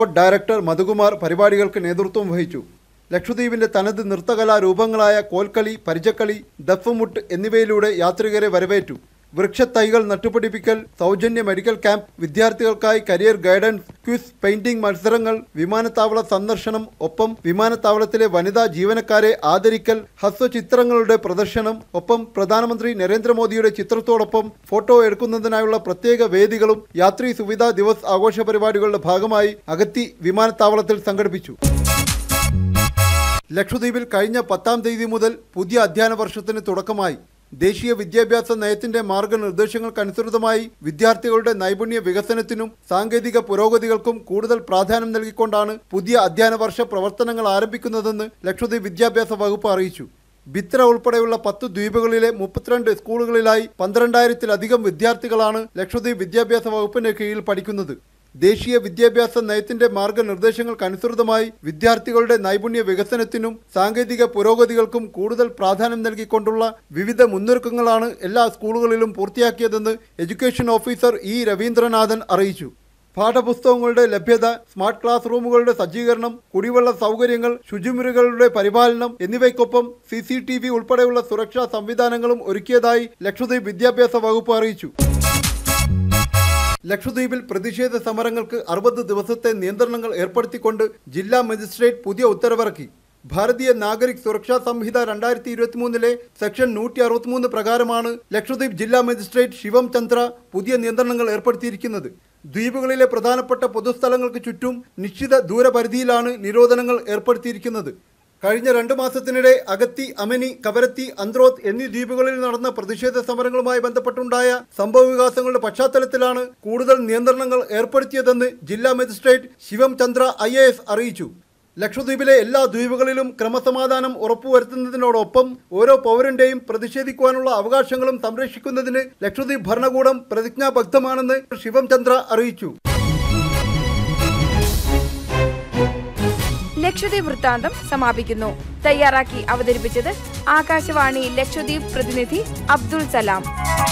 Director Madhukumar പരിപാടികൾക്ക് നേതൃത്വം വഹിച്ചു. ലക്ഷദ്വീപിന്റെ തനത് നൃത്തകലാരൂപങ്ങളായ കോൽക്കളി, പരിചക്കളി, ദഫ്മുട്ട് എന്നിവയിലൂടെ യാത്രികരെ വരവേറ്റു. വൃക്ഷത്തൈകൾ നട്ടുപിടിപ്പിക്കൽ, സൗജന്യ മെഡിക്കൽ ക്യാമ്പ്, വിദ്യാർത്ഥികൾക്കായി കരിയർ ഗൈഡൻസ്, ക്വിസ്, പെയിന്റിംഗ് മത്സരങ്ങൾ, വിമാനത്താവള സന്ദർശനം, ഒപ്പം വിമാനത്താവളത്തിലെ വനിതാ ജീവനക്കാരെ ആദരിക്കൽ, ഹസ്വചിത്രങ്ങളുടെ പ്രദർശനം, ഒപ്പം പ്രധാനമന്ത്രി നരേന്ദ്രമോദിയുടെ ചിത്രത്തോടൊപ്പം ഫോട്ടോ എടുക്കുന്നതിനായുള്ള പ്രത്യേക വേദികളും യാത്രി സുവിധാ ദിവസ് ആഘോഷ പരിപാടികളുടെ ഭാഗമായി അഗത്തി വിമാനത്താവളത്തിൽ സംഘടിപ്പിച്ചു. ലക്ഷദ്വീപിൽ കഴിഞ്ഞ 10-ാം തീയതി മുതൽ പുതിയ അധ്യയന വർഷത്തിന് തുടക്കമായി. ദേശീയ വിദ്യാഭ്യാസ നയത്തിന്റെ മാർഗനിർദ്ദേശങ്ങൾക്കനുസൃതമായി വിദ്യാർത്ഥികളുടെ നൈപുണ്യ വികസനത്തിനും സാങ്കേതിക പുരോഗതികൾക്കും കൂടുതൽ പ്രാധാന്യം നൽകിക്കൊണ്ടാണ് പുതിയ അധ്യയന വർഷ പ്രവർത്തനങ്ങൾ ആരംഭിക്കുന്നതെന്ന് ലക്ഷദ്വീപ് വിദ്യാഭ്യാസ വകുപ്പ് അറിയിച്ചു. ബിത്ര ഉൾപ്പെടെയുള്ള 10 ദ്വീപുകളിലെ 32 സ്കൂളുകളിലായി 12,000-ത്തിലധികം വിദ്യാർത്ഥികളാണ് ലക്ഷദ്വീപ് വിദ്യാഭ്യാസ വകുപ്പിന്റെ കീഴിൽ പഠിക്കുന്നത്. ദേശീയ വിദ്യാഭ്യാസ നയത്തിന്റെ മാർഗനിർദ്ദേശങ്ങൾക്കനുസൃതമായി വിദ്യാർത്ഥികളുടെ നൈപുണ്യ വികസനത്തിനും സാങ്കേതിക പുരോഗതികൾക്കും കൂടുതൽ പ്രാധാന്യം നൽകിക്കൊണ്ടുള്ള വിവിധ മുന്നൊരുക്കങ്ങളാണ് എല്ലാ സ്കൂളുകളിലും പൂർത്തിയാക്കിയതെന്ന് എഡ്യൂക്കേഷൻ ഓഫീസർ ഇ രവീന്ദ്രനാഥൻ അറിയിച്ചു. പാഠപുസ്തകങ്ങളുടെ ലഭ്യത, സ്മാർട്ട് ക്ലാസ് റൂമുകളുടെ സജ്ജീകരണം, കുടിവെള്ള സൗകര്യങ്ങൾ, ശുചിമുറികളുടെ പരിപാലനം എന്നിവയ്ക്കൊപ്പം CCTV ഉൾപ്പെടെയുള്ള സുരക്ഷാ സംവിധാനങ്ങളും ഒരുക്കിയതായി ലക്ഷദ്വീപ് വിദ്യാഭ്യാസ വകുപ്പ് അറിയിച്ചു. ലക്ഷദ്വീപിൽ പ്രതിഷേധ സമരങ്ങൾക്ക് 60 ദിവസത്തെ നിയന്ത്രണങ്ങൾ ഏർപ്പെടുത്തിക്കൊണ്ട് ജില്ലാ മജിസ്ട്രേറ്റ് പുതിയ ഉത്തരവിറക്കി. ഭാരതീയ നാഗരിക് സുരക്ഷാ സംഹിത 2023 സെക്ഷൻ 163 പ്രകാരമാണ് ലക്ഷദ്വീപ് ജില്ലാ മജിസ്ട്രേറ്റ് ശിവം ചന്ദ്ര പുതിയ നിയന്ത്രണങ്ങൾ ഏർപ്പെടുത്തിയിരിക്കുന്നത്. ദ്വീപുകളിലെ പ്രധാനപ്പെട്ട പൊതുസ്ഥലങ്ങൾക്ക് ചുറ്റും നിശ്ചിത ദൂരപരിധിയിലാണ് നിരോധനങ്ങൾ ഏർപ്പെടുത്തിയിരിക്കുന്നത്. കഴിഞ്ഞ 2 മാസത്തിനിടെ അഗത്തി, അമനി, കവരത്തി, അന്ത്രോത്ത് എന്നീ ദ്വീപുകളിൽ നടന്ന പ്രതിഷേധ സമരങ്ങളുമായി ബന്ധപ്പെട്ടുണ്ടായ സംഭവവികാസങ്ങളുടെ പശ്ചാത്തലത്തിലാണ് കൂടുതൽ നിയന്ത്രണങ്ങൾ ഏർപ്പെടുത്തിയതെന്ന് ജില്ലാ മജിസ്ട്രേറ്റ് ശിവം ചന്ദ്ര IAS അറിയിച്ചു. ലക്ഷദ്വീപിലെ എല്ലാ ദ്വീപുകളിലും ക്രമസമാധാനം ഉറപ്പുവരുത്തുന്നതിനോടൊപ്പം ഓരോ പൗരന്റെയും പ്രതിഷേധിക്കുവാനുള്ള അവകാശങ്ങളും സംരക്ഷിക്കുന്നതിന് ലക്ഷദ്വീപ് ഭരണകൂടം പ്രതിജ്ഞാബദ്ധമാണെന്ന് ശിവം ചന്ദ്ര അറിയിച്ചു. ലക്ഷദ്വീപ് വൃത്താന്തം സമാപിക്കുന്നു. തയ്യാറാക്കി അവതരിപ്പിച്ചത് ആകാശവാണി ലക്ഷദ്വീപ് പ്രതിനിധി അബ്ദുൾ സലാം.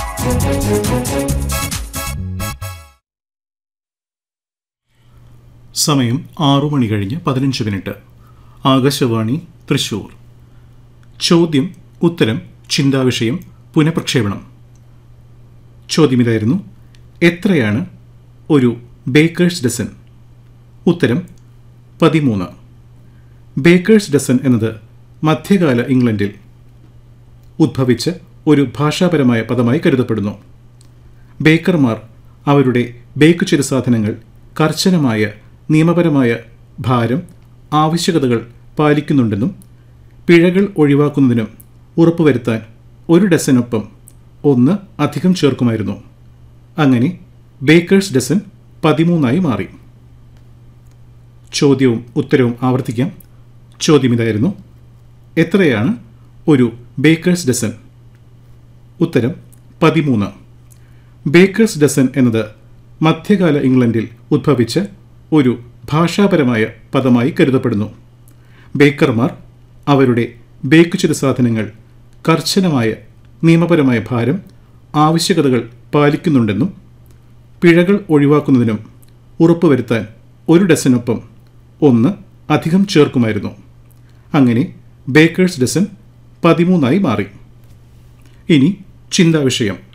സമയം 6:15 ആകാശവാണി തൃശൂർ. ചോദ്യം ഉത്തരം ചിന്താവിഷയം പുനഃപ്രക്ഷേപണം. ചോദ്യം ഇതായിരുന്നു: എത്രയാണ് ഒരു ബേക്കേഴ്സ് ഡസൻ? ഉത്തരം 13. ബേക്കേഴ്സ് ഡസൻ എന്നത് മധ്യകാല ഇംഗ്ലണ്ടിൽ ഉദ്ഭവിച്ച ഒരു ഭാഷാപരമായ പദമായി കരുതപ്പെടുന്നു. ബേക്കർമാർ അവരുടെ ബേക്ക് ചെയ്ത സാധനങ്ങൾ കർശനമായ നിയമപരമായ ഭാരം, ആവശ്യകതകൾ പാലിക്കുന്നുണ്ടെന്നും പിഴകൾ ഒഴിവാക്കുന്നതിനും ഉറപ്പുവരുത്താൻ 1 ഡസനൊപ്പം 1 അധികം ചേർക്കുമായിരുന്നു. അങ്ങനെ ബേക്കേഴ്സ് ഡസൻ 13 മാറി. ചോദ്യവും ഉത്തരവും ആവർത്തിക്കാം. ചോദ്യം ഇതായിരുന്നു: എത്രയാണ് ഒരു ബേക്കേഴ്സ് ഡസൻ? ഉത്തരം 13. ബേക്കേഴ്സ് ഡസൻ എന്നത് മധ്യകാല ഇംഗ്ലണ്ടിൽ ഉദ്ഭവിച്ച ഒരു ഭാഷാപരമായ പദമായി കരുതപ്പെടുന്നു. ബേക്കർമാർ അവരുടെ ബേക്ക് ചെയ്ത സാധനങ്ങൾ കർശനമായ നിയമപരമായ ഭാരം, ആവശ്യകതകൾ പാലിക്കുന്നുണ്ടെന്നും പിഴകൾ ഒഴിവാക്കുന്നതിനും ഉറപ്പുവരുത്താൻ 1 ഡസനൊപ്പം 1 അധികം ചേർക്കുമായിരുന്നു. അങ്ങനെ ബേക്കേഴ്സ് ഡസൻ 13 മാറി. ഇനി ചിന്താവിഷയം.